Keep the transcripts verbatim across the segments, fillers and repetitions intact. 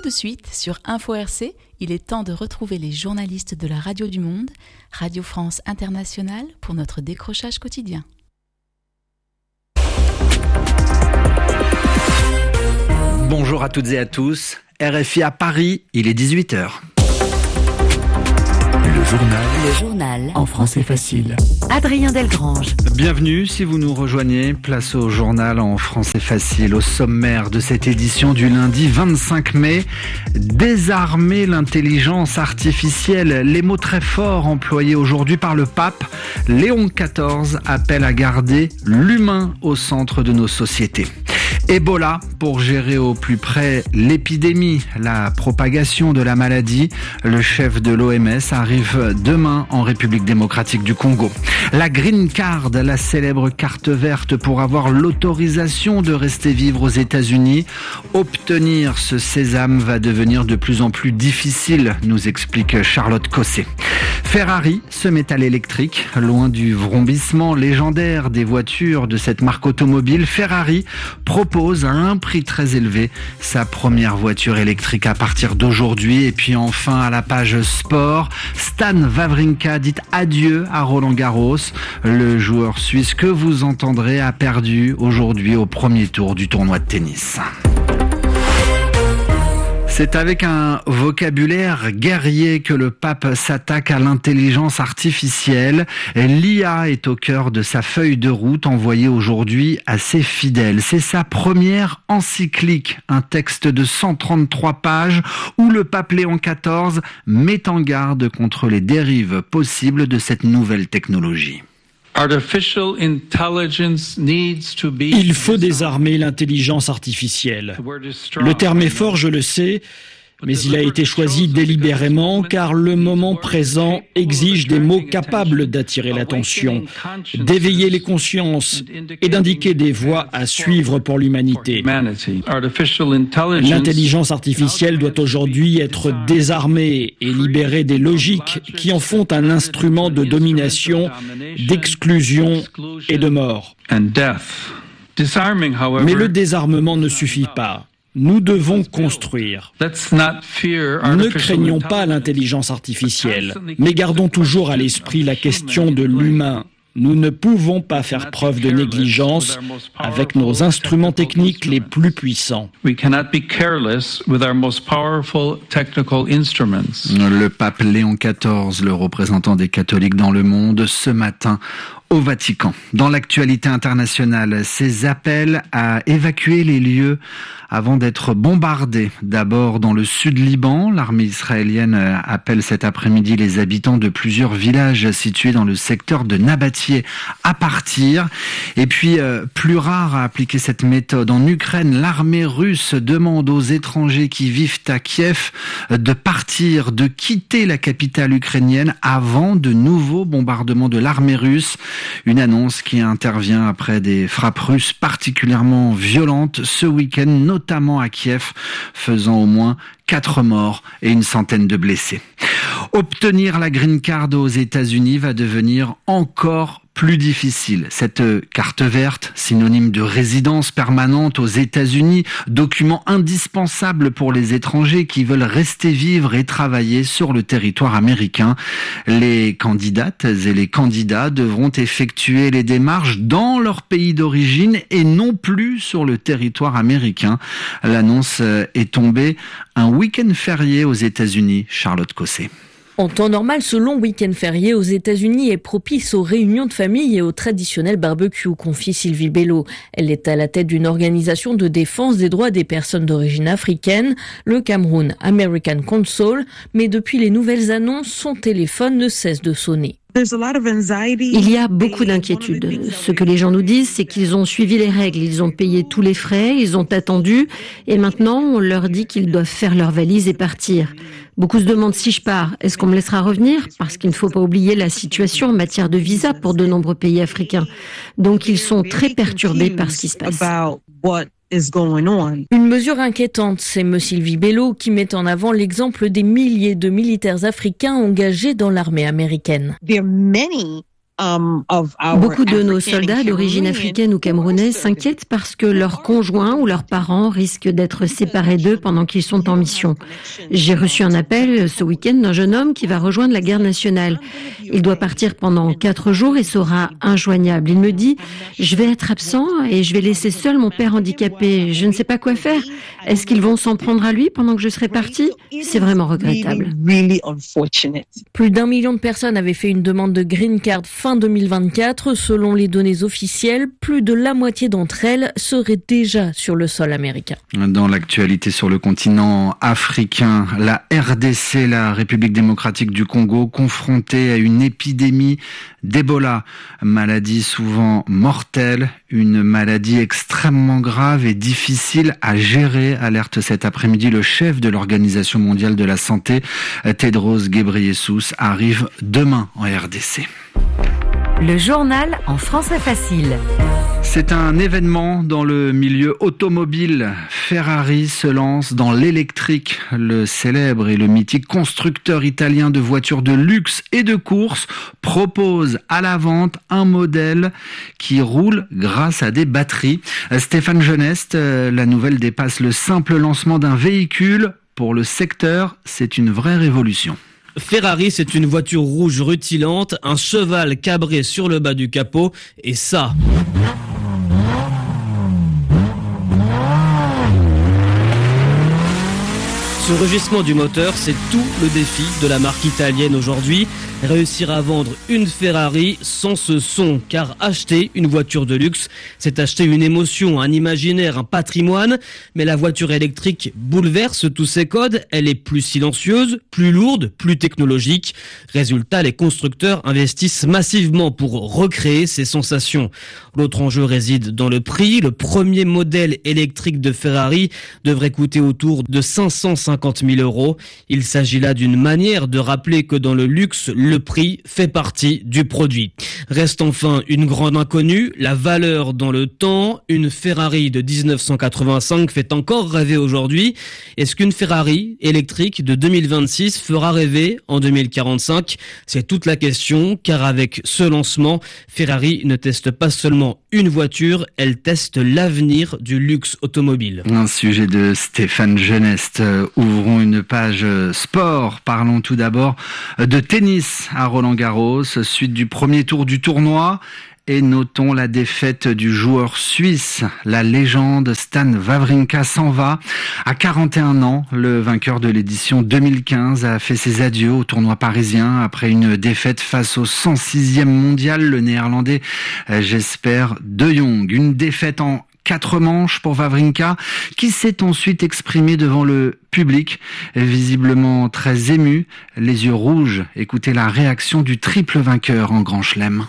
de suite, sur Info R C, il est temps de retrouver les journalistes de la Radio du Monde, Radio France Internationale, pour notre décrochage quotidien. Bonjour à toutes et à tous, R F I à Paris, il est dix-huit heures. Le journal. Le journal. En français facile. Adrien Delgrange. Bienvenue si vous nous rejoignez. Place au journal en français facile. Au sommaire de cette édition du lundi vingt-cinq mai. Désarmer l'intelligence artificielle. Les mots très forts employés aujourd'hui par le pape. Léon quatorze appelle à garder l'humain au centre de nos sociétés. Ebola, pour gérer au plus près l'épidémie, la propagation de la maladie. Le chef de l'O M S arrive demain en République démocratique du Congo. La Green Card, la célèbre carte verte pour avoir l'autorisation de rester vivre aux États-Unis. Obtenir ce sésame va devenir de plus en plus difficile, nous explique Charlotte Cosset. Ferrari se met à l'électrique, loin du vrombissement légendaire des voitures de cette marque automobile. Ferrari propose à un prix très élevé sa première voiture électrique à partir d'aujourd'hui. Et puis enfin à la page sport, Stan Wawrinka dit adieu à Roland Garros. Le joueur suisse que vous entendrez a perdu aujourd'hui au premier tour du tournoi de tennis. C'est avec un vocabulaire guerrier que le pape s'attaque à l'intelligence artificielle. L'I A est au cœur de sa feuille de route envoyée aujourd'hui à ses fidèles. C'est sa première encyclique, un texte de cent trente-trois pages où le pape Léon quatorze met en garde contre les dérives possibles de cette nouvelle technologie. Il faut désarmer l'intelligence artificielle. Le terme est fort, je le sais, mais il a été choisi délibérément car le moment présent exige des mots capables d'attirer l'attention, d'éveiller les consciences et d'indiquer des voies à suivre pour l'humanité. L'intelligence artificielle doit aujourd'hui être désarmée et libérer des logiques qui en font un instrument de domination, d'exclusion et de mort. Mais le désarmement ne suffit pas. Nous devons construire. Ne craignons pas l'intelligence artificielle, mais gardons toujours à l'esprit la question de l'humain. Nous ne pouvons pas faire preuve de négligence avec nos instruments techniques les plus puissants. Le pape Léon quatorze, le représentant des catholiques dans le monde, ce matin au Vatican. Dans l'actualité internationale, ces appels à évacuer les lieux avant d'être bombardés. D'abord dans le sud Liban, l'armée israélienne appelle cet après-midi les habitants de plusieurs villages situés dans le secteur de Nabatieh à partir. Et puis, euh, plus rare à appliquer cette méthode, en Ukraine, l'armée russe demande aux étrangers qui vivent à Kiev de partir, de quitter la capitale ukrainienne avant de nouveaux bombardements de l'armée russe. Une annonce qui intervient après des frappes russes particulièrement violentes ce week-end, notamment à Kiev, faisant au moins quatre morts et une centaine de blessés. Obtenir la Green Card aux États-Unis va devenir encore plus difficile. Cette carte verte, synonyme de résidence permanente aux États-Unis, document indispensable pour les étrangers qui veulent rester vivre et travailler sur le territoire américain. Les candidates et les candidats devront effectuer les démarches dans leur pays d'origine et non plus sur le territoire américain. L'annonce est tombée un week-end férié aux États-Unis. Charlotte Cosset. En temps normal, ce long week-end férié aux États-Unis est propice aux réunions de famille et au traditionnel barbecue, confie Sylvie Bello. Elle est à la tête d'une organisation de défense des droits des personnes d'origine africaine, le Cameroun American Council, mais depuis les nouvelles annonces, son téléphone ne cesse de sonner. Il y a beaucoup d'inquiétudes. Ce que les gens nous disent, c'est qu'ils ont suivi les règles, ils ont payé tous les frais, ils ont attendu, et maintenant on leur dit qu'ils doivent faire leurs valises et partir. Beaucoup se demandent si je pars, est-ce qu'on me laissera revenir? Parce qu'il ne faut pas oublier la situation en matière de visa pour de nombreux pays africains. Donc ils sont très perturbés par ce qui se passe. Une mesure inquiétante, c'est M. Sylvie Bello qui met en avant l'exemple des milliers de militaires africains engagés dans l'armée américaine. Beaucoup de nos soldats d'origine africaine ou camerounaise s'inquiètent parce que leurs conjoints ou leurs parents risquent d'être séparés d'eux pendant qu'ils sont en mission. J'ai reçu un appel ce week-end d'un jeune homme qui va rejoindre la garde nationale. Il doit partir pendant quatre jours et sera injoignable. Il me dit « Je vais être absent et je vais laisser seul mon père handicapé. Je ne sais pas quoi faire. Est-ce qu'ils vont s'en prendre à lui pendant que je serai partie ?» C'est vraiment regrettable. Plus d'un million de personnes avaient fait une demande de green card fin deux mille vingt-quatre. Selon les données officielles, plus de la moitié d'entre elles seraient déjà sur le sol américain. Dans l'actualité sur le continent africain, la R D C, la République démocratique du Congo, confrontée à une épidémie d'Ebola, maladie souvent mortelle, une maladie extrêmement grave et difficile à gérer, alerte cet après-midi le chef de l'Organisation mondiale de la santé, Tedros Ghebreyesus, arrive demain en R D C. Le journal en français facile. C'est un événement dans le milieu automobile. Ferrari se lance dans l'électrique. Le célèbre et le mythique constructeur italien de voitures de luxe et de course propose à la vente un modèle qui roule grâce à des batteries. Stéphane Genest, la nouvelle dépasse le simple lancement d'un véhicule. Pour le secteur, c'est une vraie révolution. Ferrari, c'est une voiture rouge rutilante, un cheval cabré sur le bas du capot, et ça... Ce rugissement du moteur, c'est tout le défi de la marque italienne aujourd'hui. Réussir à vendre une Ferrari sans ce son, car acheter une voiture de luxe, c'est acheter une émotion, un imaginaire, un patrimoine. Mais la voiture électrique bouleverse tous ces codes. Elle est plus silencieuse, plus lourde, plus technologique. Résultat, les constructeurs investissent massivement pour recréer ces sensations. L'autre enjeu réside dans le prix. Le premier modèle électrique de Ferrari devrait coûter autour de cinq cent cinquante mille euros. Il s'agit là d'une manière de rappeler que dans le luxe, le prix fait partie du produit. Reste enfin une grande inconnue, la valeur dans le temps. Une Ferrari de dix-neuf cent quatre-vingt-cinq fait encore rêver aujourd'hui. Est-ce qu'une Ferrari électrique de deux mille vingt-six fera rêver en deux mille quarante-cinq ? C'est toute la question, car avec ce lancement, Ferrari ne teste pas seulement une voiture, elle teste l'avenir du luxe automobile. Un sujet de Stéphane Genest. Ouvrons une page sport. Parlons tout d'abord de tennis à Roland-Garros, suite du premier tour du tournoi. Et notons la défaite du joueur suisse. La légende Stan Wawrinka s'en va. À quarante et un ans, le vainqueur de l'édition deux mille quinze a fait ses adieux au tournoi parisien après une défaite face au cent sixième mondial, le néerlandais Jesper De Jong. Une défaite en quatre manches pour Wawrinka, qui s'est ensuite exprimé devant le public, visiblement très ému, les yeux rouges. Écoutez la réaction du triple vainqueur en Grand Chelem.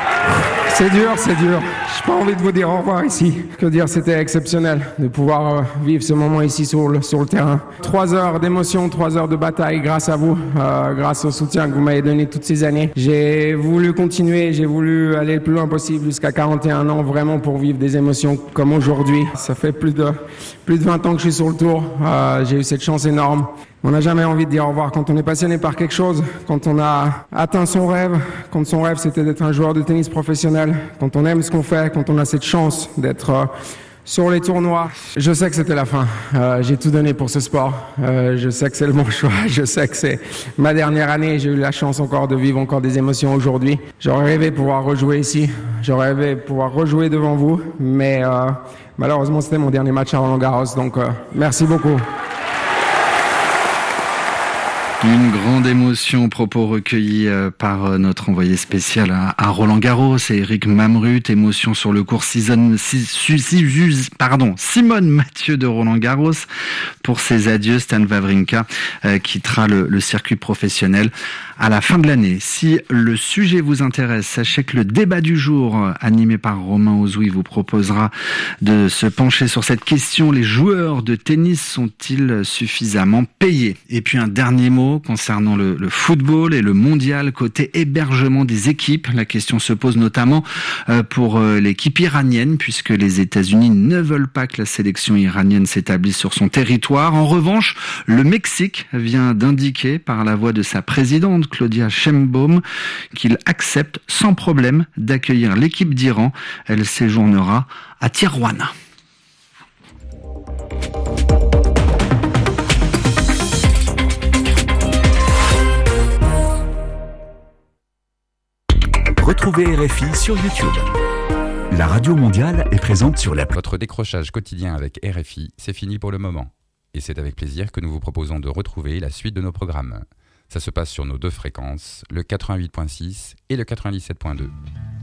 C'est dur, c'est dur. J'ai pas envie de vous dire au revoir ici. Que dire, c'était exceptionnel de pouvoir euh, vivre ce moment ici sur le, sur le terrain. Trois heures d'émotion, trois heures de bataille grâce à vous, euh, grâce au soutien que vous m'avez donné toutes ces années. J'ai voulu continuer, j'ai voulu aller le plus loin possible jusqu'à quarante et un ans, vraiment pour vivre des émotions comme aujourd'hui. Ça fait plus de, plus de vingt ans que je suis sur le tour. Euh, j'ai eu cette chance énorme. On n'a jamais envie de dire au revoir quand on est passionné par quelque chose, quand on a atteint son rêve, quand son rêve c'était d'être un joueur de tennis professionnel, quand on aime ce qu'on fait, quand on a cette chance d'être euh, sur les tournois. Je sais que c'était la fin. Euh, j'ai tout donné pour ce sport. Euh, je sais que c'est le bon choix. Je sais que c'est ma dernière année. J'ai eu la chance encore de vivre encore des émotions aujourd'hui. J'aurais rêvé pouvoir rejouer ici. J'aurais rêvé pouvoir rejouer devant vous. Mais euh, malheureusement, c'était mon dernier match à Roland-Garros. Donc, euh, merci beaucoup. Une grande émotion, propos recueillis par notre envoyé spécial à Roland-Garros, et Eric Mamrut. Émotion sur le cours Simone, pardon, Simone Mathieu de Roland-Garros pour ses adieux. Stan Wawrinka euh, quittera le, le circuit professionnel à la fin de l'année. Si le sujet vous intéresse, sachez que le débat du jour, animé par Romain Ozoui, vous proposera de se pencher sur cette question. Les joueurs de tennis sont-ils suffisamment payés ? Et puis un dernier mot mot concernant le, le football et le mondial côté hébergement des équipes. La question se pose notamment euh, pour euh, l'équipe iranienne, puisque les États-Unis ne veulent pas que la sélection iranienne s'établisse sur son territoire. En revanche, le Mexique vient d'indiquer par la voix de sa présidente, Claudia Sheinbaum, qu'il accepte sans problème d'accueillir l'équipe d'Iran. Elle séjournera à Tijuana. Retrouvez R F I sur YouTube. La radio mondiale est présente sur la... Votre décrochage quotidien avec R F I, c'est fini pour le moment. Et c'est avec plaisir que nous vous proposons de retrouver la suite de nos programmes. Ça se passe sur nos deux fréquences, le quatre-vingt-huit virgule six et le quatre-vingt-dix-sept virgule deux.